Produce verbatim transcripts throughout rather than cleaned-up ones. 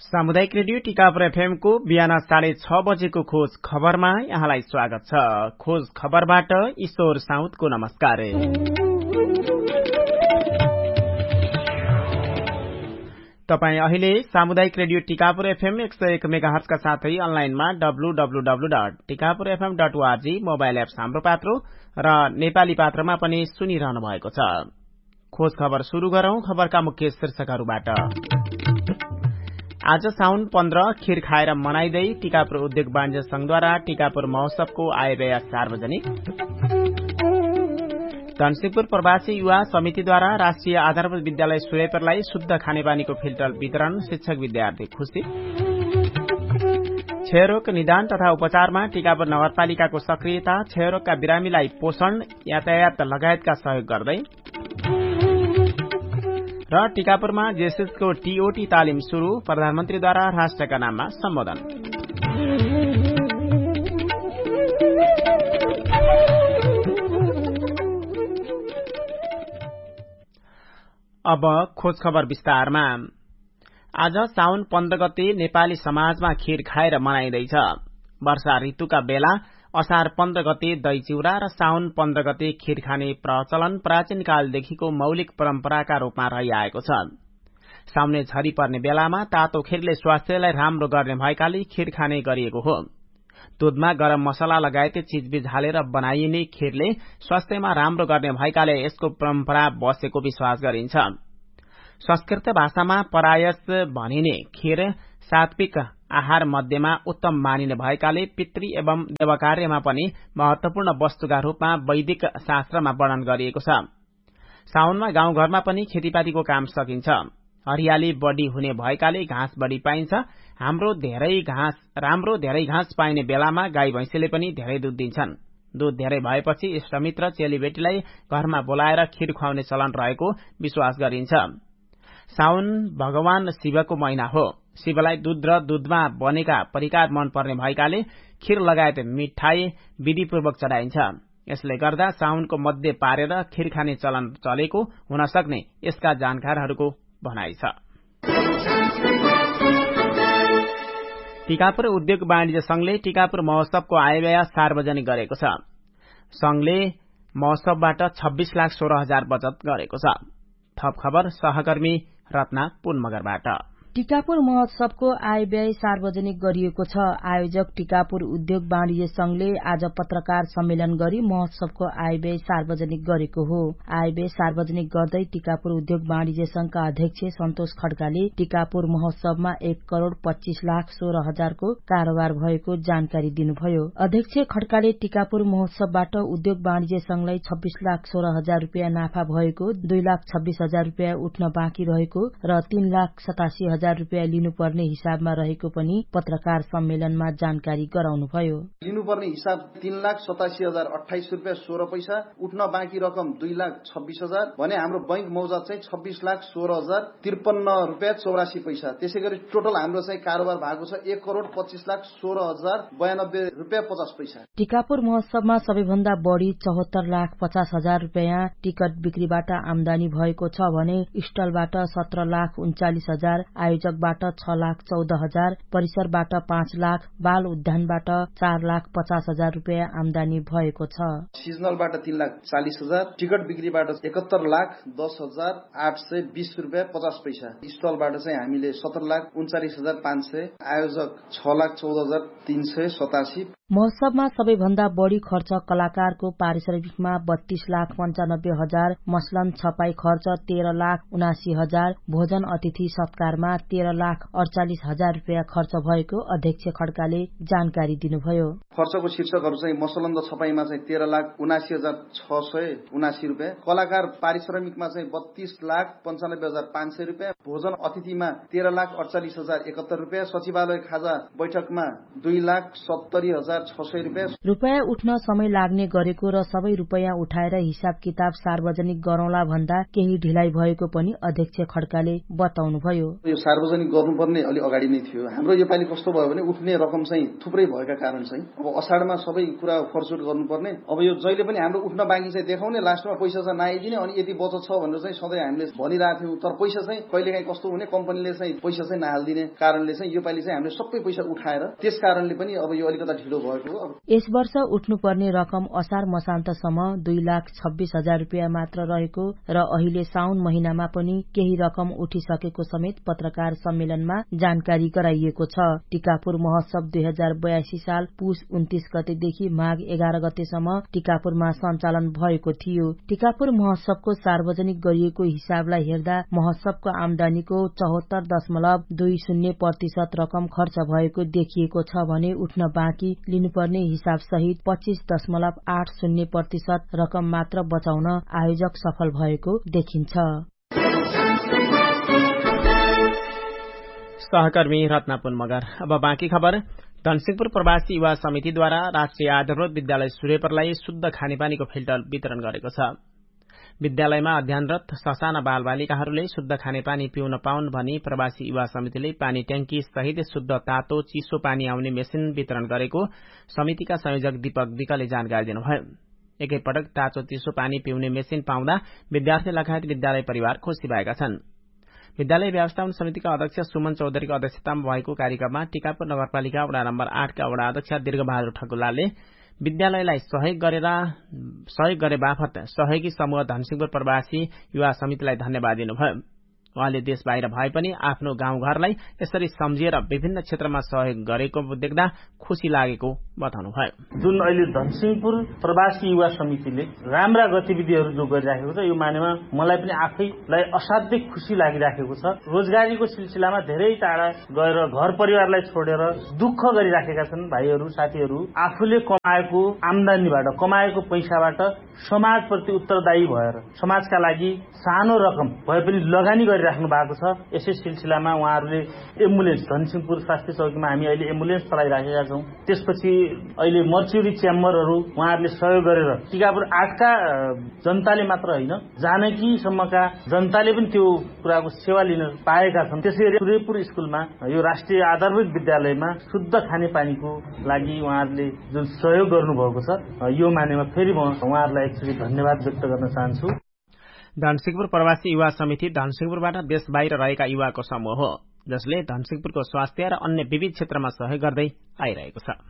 सामुदायिक radio Tikapur FM को बिहान साढे छ बजेको खोज खबरमा यहाँलाई स्वागत छ। खोज खबरबाट ईश्वर साउदको नमस्कार। तपाई अहिले सामुदायिक रेडियो टिकापुर एफएम एक सय एक मेगाहर्जका साथै अनलाइनमा W W W dot Tikapur FM dot ORG mobile apps हाम्रो पात्रो र नेपाली पात्रमा पनि सुनिरहनु भएको छ। खोज खबर शुरू गरौं। खबरका मुख्य शीर्षकहरूबाट। आज साउन पन्ध्र खीर खाएर मनाइदै टिकापुर उद्योग वाणिज्य संघद्वारा टिकापुर महोत्सवको आयव्यय सार्वजनिक। धनसिंहपुर प्रवासी युवा समितिद्वारा राष्ट्रिय आधारभूत विद्यालय सुरेपरलाई शुद्ध खानेपानीको फिल्टर वितरण, शिक्षक विद्यार्थी खुशी। क्षयरोग निदान तथा उपचारमा टिकापुर नगरपालिकाको सक्रियता, क्षयरोगका बिरामीलाई पोषण, यातायात लगायतका सहयोग गर्दै। र टिकापुरमा जेएसएसको टीओटी तालिम शुरू, प्रधानमन्त्रीद्वारा राष्ट्रका नाममा सम्बोधन। अब खोज खबर विस्तारमा। आज साउन पन्ध्र गते नेपाली समाजमा खीर खाएर मनाइँदैछ। वर्षा ऋतुका बेला असार पन्ध्र गते दही चिउरा र साउन पन्ध्र गते खीर खाने प्रचलन प्राचीन कालदेखिको मौलिक परम्पराका रूपमा रहिआएको छ। साउने झरी पर्ने बेलामा तातो खीरले स्वास्थ्यलाई राम्रो गर्ने भएकाले खीर खाने गरिएको हो। दूधमा गरम मसला लगायत चीजबीज हालेर बनाइने खीरले स्वास्थ्यमा राम्रो गर्ने भएकाले यसको परम्परा बसेको विश्वास गरिन्छ। संस्कृत भाषामा परायस भनिने खीर सात्विक आहार मध्येमा उत्तम मानिने भएकाले पितृ एवं देवकार्यमा पनि महत्वपूर्ण वस्तुका रूपमा वैदिक शास्त्रमा वर्णन गरिएको छ। साउनमा गाउँघरमा पनि खेतीपातीको काम सकिन्छ। हरियाली बढ़ी हुने भएकाले घाँस बढ़ी पाइन्छ। हाम्रो धेरै घाँस राम्रो धेरै घाँस पाइने बेलामा गाई भैंसीले पनि धेरै दूध दिन्छन्। दूध धेरै भएपछि इष्टमित्र चेलीबेटीलाई घरमा बोलाएर खीर खुवाउने चलन रहेको विश्वास गरिन्छ। साउन भगवान शिवको महिना हो। शिवलाई दूध र दूधमा बनेका परिकार मन पर्ने भएकाले खीर लगायत मिठाई विधिपूर्वक चढाइन्छ। यसले गर्दा साउनको मध्य पारेर खीर खाने चलन चलेको हुन सक्ने यसका जानकारहरूको भनाइ छ। टिकापुर उद्योग वाणिज्य संघले टिकापुर महोत्सवको आयव्यय सार्वजनिक गरेको छ। संघले महोत्सवबाट छब्बीस लाख सोह्र हजार बचत गरेको छ। थप खबर सहकर्मी रत्ना पुनमगरबाट। टिकापुर महोत्सवको आयव्यय सार्वजनिक गरिएको छ। आयोजक टिकापुर उद्योग वाणिज्य संघले आज पत्रकार सम्मेलन गरी महोत्सवको आयव्यय सार्वजनिक गरेको हो। आयव्यय सार्वजनिक गर्दै टिकापुर उद्योग वाणिज्य संघका अध्यक्ष सन्तोष खड्काले टिकापुर महोत्सवमा एक करोड़ पच्चीस लाख सोह्र हजारको कारोबार भएको जानकारी दिनुभयो। अध्यक्ष खड्काले टिकापुर महोत्सवबाट उद्योग वाणिज्य संघलाई छब्बीस लाख सोह्र हजार रूपियाँ नाफा भएको, दुई लाख छब्बीस हजार रूपियाँ उठ्न बाँकी रहेको र तीन लाख सतासी हजार रूपियाँ लिनुपर्ने हिसाबमा रहेको पनि पत्रकार सम्मेलनमा जानकारी गराउनुभयो। लिनुपर्ने हिसाब तीन लाख सतासी हजार अठाइस रूपियाँ सोह्र पैसा, उठ्न बाँकी रकम दुई लाख छब्बीस हजार भने हाम्रो बैंक मौजा चाहिँ छब्बीस लाख सोह्र हजार त्रिपन्न रूपियाँ चौरासी पैसा। त्यसै गरी टोटल हाम्रो चाहिँ कारोबार भएको छ एक करोड़ पच्चीस लाख सोह्र हजार बयानब्बे रूपियाँ पचास पैसा। टिकापुर महोत्सवमा सबैभन्दा बढ़ी चौहत्तर लाख पचास हजार रूपियाँ टिकट बिक्रीबाट आमदानी भएको छ भने स्टलबाट सत्र लाख उन्चालिस हजार, आयोजकबाट छ लाख चौध हजार, परिसरबाट पाँच लाख, बाल उद्यानबाट चार लाख पचास हजार रूपियाँ आमदानी भएको छ। सिजनलबाट तीन लाख चालिस हजार, टिकट बिक्रीबाट एकहत्तर लाख दस हजार आठ सय बीस रूपियाँ पचास पैसा, स्टलबाट चाहिँ हामीले सत्र लाख उन्चालिस हजार पाँच सय, आयोजक छ लाख चौध हजार तीन सय सतासी। महोत्सवमा सबैभन्दा बढ़ी खर्च कलाकारको पारिश्रमिकमा बत्तीस लाख पञ्चानब्बे हजार, मसलन छपाई खर्च तेह्र लाख उनासी हजार, भोजन अतिथि सत्कारमा तेह्र लाख अडचालिस हजार रूपियाँ खर्च भएको अध्यक्ष खड्काले जानकारी दिनुभयो। खर्चको शीर्षकहरू चाहिँ मसलन र छपाईमा चाहिँ तेह्र लाख उनासी हजार छ सय उनासी रूपियाँ, कलाकार पारिश्रमिकमा चाहिँ बत्तीस लाख पञ्चानब्बे हजार पाँच सय रूपियाँ, भोजन अतिथिमा तेह्र लाख अडचालिस हजार एकहत्तर रूपियाँ, सचिवालय खाजा बैठकमा दुई लाख सत्तरी हजार छ सय रूपियाँ। रूपियाँ उठ्न समय लाग्ने गरेको र सबै रूपियाँ उठाएर हिसाब किताब सार्वजनिक गरौंला भन्दा केही ढिलाइ भएको पनि अध्यक्ष खड्काले बताउनुभयो। यो सार्वजनिक गर्नुपर्ने अलि अगाडि नै थियो। हाम्रो योपालि कस्तो भयो भने उठ्ने रकम चाहिँ थुप्रै भएका कारण चाहिँ अब असाढमा सबै कुरा फरसुट गर्नुपर्ने, अब यो जहिले पनि हाम्रो उठ्न बाँकी चाहिँ देखाउने, लास्टमा पैसा चाहिँ नआइदिने, अनि यति बचत छ भनेर चाहिँ सधैँ हामीले भनिरहेको थियौँ। तर पैसा चाहिँ कहिलेकाहीँ कस्तो हुने, कम्पनीले चाहिँ पैसा चाहिँ नहालिदिने कारणले चाहिँ योपालि चाहिँ हामीले सबै पैसा उठाएर त्यस कारणले पनि अब यो अलिकता ढिलो भएको हो। यस वर्ष उठ्नुपर्ने रकम असार मसान्तसम्म दुई लाख छब्बीस हजार रुपियाँ मात्र रहेको र अहिले साउन महिनामा पनि केही रकम उठिसकेको समेत पत्रकार सम्मेलनमा जानकारी गराइएको छ। टिकापुर महोत्सव दुई हजार बयासी साल पुष उन्तीस गतेदेखि माघ एघार गतेसम्म टिकापुरमा सञ्चालन भएको थियो। टिकापुर महोत्सवको सार्वजनिक गरिएको हिसाबलाई हेर्दा महोत्सवको आमदानीको चौहत्तर दशमलव दुई शून्य प्रतिशत रकम खर्च भएको देखिएको छ भने उठ्न बाँकी लिनुपर्ने हिसाब सहित पच्चीस दशमलव आठ शून्य प्रतिशत रकम मात्र बचाउन आयोजक सफल भएको देखिन्छ। सहकर्मी रत्नपुन मगर। अब बाँकी खबर। धनसिंहपुर प्रवासी युवा समितिद्वारा राष्ट्रिय आधारभूत विद्यालय सूर्यपुरलाई शुद्ध खानेपानीको फिल्टर वितरण गरेको छ। विद्यालयमा अध्ययनरत ससाना बालबालिकाहरूले शुद्ध खानेपानी पिउन पाउन् भनी प्रवासी युवा समितिले पानी ट्याङ्की सहित शुद्ध तातो चिसो पानी आउने मेसिन वितरण गरेको समितिका संयोजक दीपक विकले जानकारी दिनुभयो। एकैपटक तातो चिसो पानी पिउने मेसिन पाउँदा विद्यार्थी लगायत विद्यालय परिवार खुशी भएका छन्। विद्यालय व्यवस्थापन समितिका अध्यक्ष सुमन चौधरीको अध्यक्षतामा भएको कार्यक्रममा टिकापुर नगरपालिका वडा नम्बर आठका वडा अध्यक्ष दीर्घबहादुर ठकुलाले विद्यालयलाई सहयोग गरेर सहयोग गरे बापत सहयोगी समूह धनसिंहपुर प्रवासी युवा समितिलाई धन्यवाद दिनुभयो। उहाँले देश बाहिर भए पनि आफ्नो गाउँघरलाई यसरी सम्झिएर विभिन्न क्षेत्रमा सहयोग गरेको देख्दा खुशी लागेको बताउनुभयो। जुन अहिले धनसिंहपुर प्रवासी युवा समितिले राम्रा गतिविधिहरू जो गरिराखेको छ यो मानेमा मलाई पनि आफैलाई असाध्यै खुशी लागिराखेको छ। रोजगारीको सिलसिलामा धेरै टाढा गएर घर परिवारलाई छोडेर दुःख गरिराखेका छन् भाइहरू साथीहरू। आफूले कमाएको आमदानीबाट कमाएको पैसाबाट समाजप्रति उत्तरदायी भएर समाजका लागि सानो रकम भए पनि लगानी गरिराख्नु भएको छ। यसै सिलसिलामा उहाँहरूले एम्बुलेन्स धनसिंहपुर स्वास्थ्य चौकीमा हामी अहिले एम्बुलेन्स चलाइराखेका छौं। त्यसपछि अहिले मर्च्युरी च्याम्बरहरू उहाँहरूले सहयोग गरेर टिकापुर आठका जनताले मात्र होइन जानकीसम्मका जनताले पनि त्यो कुराको सेवा लिन पाएका छन्। त्यसैगरी सूर्यपुर स्कुलमा यो राष्ट्रिय आधारभूत विद्यालयमा शुद्ध खानेपानीको लागि उहाँहरूले जुन सहयोग गर्नुभएको छ यो मानेमा फेरि म उहाँहरूलाई एकचोटि धन्यवाद व्यक्त गर्न चाहन्छु। धनसिंहपुर प्रवासी युवा समिति धनसिंहपुरबाट देश बाहिर रहेका युवाको समूह हो जसले धनसिंहपुरको स्वास्थ्य र अन्य विविध क्षेत्रमा सहयोग गर्दै आइरहेको छ।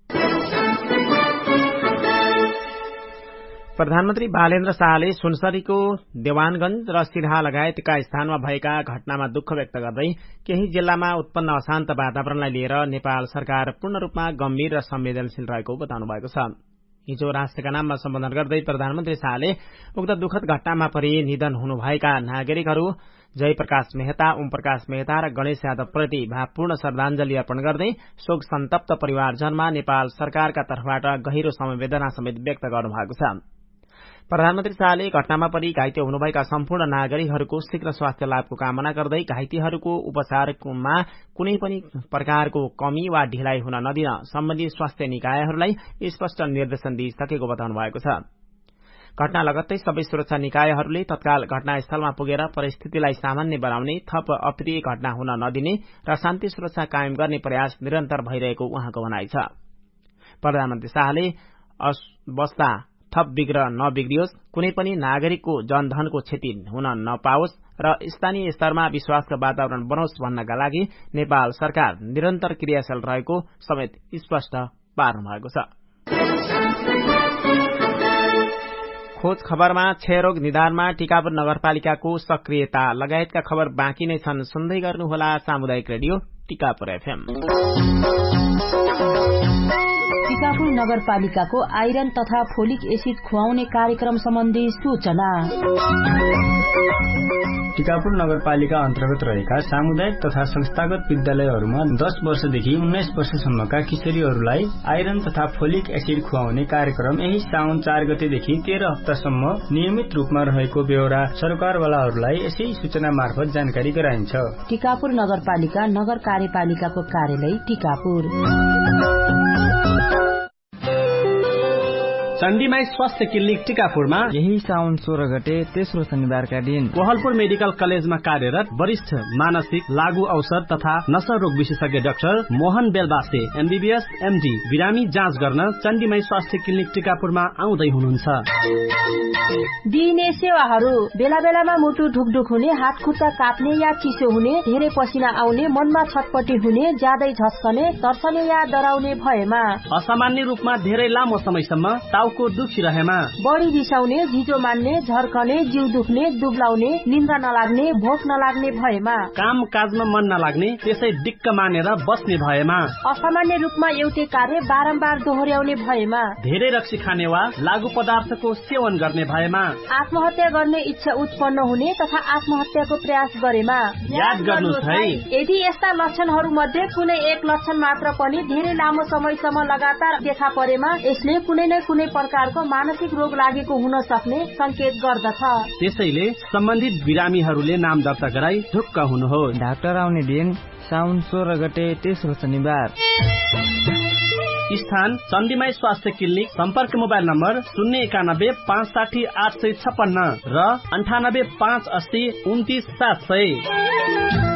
प्रधानमन्त्री बालेन्द्र शाहले सुनसरीको देवानगंज र सिरहा लगायतका स्थानमा भएका घटनामा दुःख व्यक्त गर्दै केही जिल्लामा उत्पन्न अशान्त वातावरणलाई लिएर नेपाल सरकार पूर्ण रूपमा गम्भीर र संवेदनशील रहेको बताउनु भएको छ। हिजो राष्ट्रका नाममा सम्बोधन गर्दै प्रधानमन्त्री शाहले उक्त दुखद घटनामा परि निधन हुनुभएका नागरिकहरू जयप्रकाश मेहता, ओम प्रकाश मेहता र गणेश यादवप्रति भावपूर्ण श्रद्धांजलि अर्पण गर्दै शोक सन्तप्त परिवारजनमा नेपाल सरकारका तर्फबाट गहिरो समवेदना समेत व्यक्त गर्नुभएको छ। प्रधानमन्त्री शाहले घटनामा परि घाइते हुनुभएका सम्पूर्ण नागरिकहरूको शीघ्र स्वास्थ्य लाभको कामना गर्दै घाइतेहरूको उपचारमा कुनै पनि प्रकारको कमी वा ढिलाइ हुन नदिन सम्बन्धित स्वास्थ्य निकायहरूलाई स्पष्ट निर्देशन दिइसकेको बताउनु भएको छ। घटना लगत्तै सबै सुरक्षा निकायहरूले तत्काल घटनास्थलमा पुगेर परिस्थितिलाई सामान्य बनाउने, थप अप्रिय घटना हुन नदिने र शान्ति सुरक्षा कायम गर्ने प्रयास निरन्तर भइरहेको उहाँको भनाइ छ। प्रधानमन्त्री शाहले अवस्था थप बिग्र नबिग्रियोस्, कुनै पनि नागरिकको जनधनको क्षति हुन नपाओस् र स्थानीय स्तरमा विश्वासको वातावरण बनोस् भन्नका लागि नेपाल सरकार निरन्तर क्रियाशील रहेको समेत स्पष्ट पार्नु भएको छ। खोज खबरमा क्षयरोग निदानमा टिकापुर नगरपालिकाको सक्रियता लगायतका खबर बाँकी नै छन्। सुन्दै गर्नुहोला सामुदायिक रेडियो टिकापुर एफएम। टिकापुर नगरपालिकाको आइरन तथा फोलिक एसिड खुवाउने कार्यक्रम सम्बन्धी सूचना। टिकापुर नगरपालिका अन्तर्गत रहेका सामुदायिक तथा संस्थागत विद्यालयहरूमा दस वर्षदेखि उन्नाइस वर्षसम्मका किशोरीहरूलाई आइरन तथा फोलिक एसिड खुवाउने कार्यक्रम यही साउन चार गतेदेखि तेह्र हप्तासम्म नियमित रूपमा रहेको बेहोरा सरकारवालाहरूलाई यसै सूचना मार्फत जानकारी गराइन्छ। टिकापुर नगरपालिका नगर कार्यपालिकाको कार्यालय टिकापुर। चण्डीमाई स्वास्थ्य क्लिनिक टिकापुरमा यही साउन सोह्र गते तेस्रो शनिबारका दिन कोहलपुर मेडिकल कलेजमा कार्यरत वरिष्ठ मानसिक लागू औषध तथा नशा रोग विशेषज्ञ doctor Mohan Belbase MBBS MD बिरामी जाँच गर्न चण्डीमाई स्वास्थ्य क्लिनिक टिकापुरमा आउँदै हुनुहुन्छ। दिइने सेवाहरू बेला बेलामा मुटु ढुकढुक हुने, हात खुट्टा काट्ने या चिसो हुने, धेरै पसिना आउने, मनमा छटपटी हुने, ज्यादै झस्कने, तर्सने या डराउने भएमा, असामान्य रूपमा धेरै लामो समयसम्म टाउको दुखिरहेमा, बढी रिसाउने, झिजो मान्ने, झर्कने, जिउ दुख्ने, दुब्लाउने, निन्द्रा नलाग्ने, भोक नलाग्ने भएमा, काम काजमा मन नलाग्ने, त्यसै दिक्क मानेर बस्ने भएमा, असामान्य रूपमा एउटै कार्य बारम्बार दोहोर्याउने भएमा, धेरै रक्सी खाने वा लागू पदार्थको सेवन गर्ने भएमा, आत्महत्या गर्ने इच्छा उत्पन्न हुने तथा आत्महत्याको प्रयास गरेमा याद गर्नुहोस् है, यदि यस्ता लक्षणहरू मध्ये कुनै एक लक्षण मात्र पनि धेरै लामो समयसम्म लगातार देखा परेमा यसले कुनै न कुनै प्रकारको मानसिक रोग लागेको हुन सक्ने संकेत गर्दछ। त्यसैले सम्बन्धित बिरामीहरूले नाम दर्ता गराई ढुक्क हुनुहोस्। डाक्टर आउने दिन साउन सोह्र गते तेस्रो शनिबार। स्थान चण्डीमाई स्वास्थ्य क्लिनिक। सम्पर्क मोबाइल नम्बर शून्य एकानब्बे पाँच साठी आठ सय छप्पन्न र अन्ठानब्बे पाँच अस्सी उन्तिस सात सय।